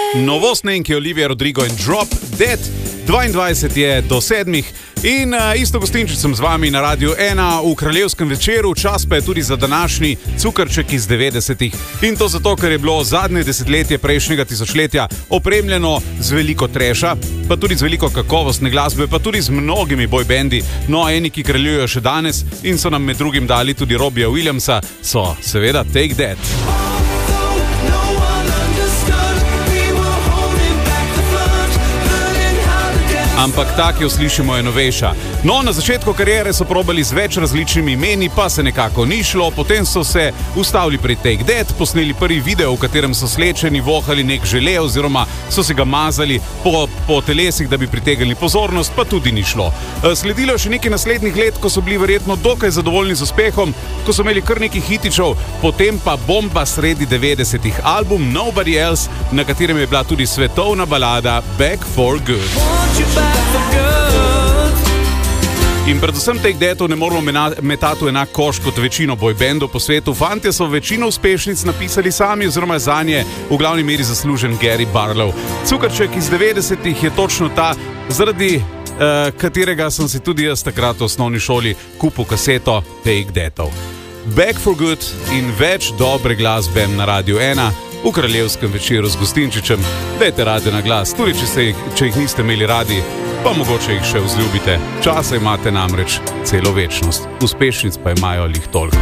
Novost Nenke, Olivia Rodrigo in Drop Dead. 22 je do 7 in isto gostinčič sem z vami na Radiu 1 v kraljevskem večeru, čas pa je tudi za današnji cukrček iz 90-ih. In to zato, ker je bilo zadnje desetletje prejšnjega tisočletja opremljeno z veliko treša, pa tudi z veliko kakovostne glasbe, pa tudi z mnogimi boybendi. No, eni, ki kraljujejo še danes in so nam med drugim dali tudi Robbija Williamsa, so seveda Take That. Ampak ta, ki jo slišimo, je novejša. No, na začetku kariere so probali z več različnimi imeni, pa se nekako ni šlo, potem so se ustavili pri Take That, posneli prvi video, v katerem so slečeni vohali nek žele oziroma so se ga mazali po telesih, da bi pritegnili pozornost, pa tudi ni šlo. Sledilo še nekaj naslednjih let, ko so bili verjetno dokaj zadovoljni z uspehom, ko so imeli kar nekaj hitičev, potem pa bomba sredi 90-ih, album Nobody Else, na katerem je bila tudi svetovna balada Back for Good. In predvsem Take Thatov ne moramo metati v enak koš kot večino boybandov po svetu. Fantje so večino uspešnic napisali sami oziroma zanje v glavni meri zaslužen Gary Barlow. Cukrček iz 90-ih je točno ta, zaradi katerega sem si tudi jaz takrat v osnovni šoli kupil kaseto Take Thatov. Back for Good in več dobre glasbe na Radiu 1 v kraljevskem večeru z gostinčičem. Dajte radio na glas, tudi če jih niste imeli radi, pa mogoče jih še vzljubite. Časa imate namreč celo večnost, uspešnic pa imajo lih toliko.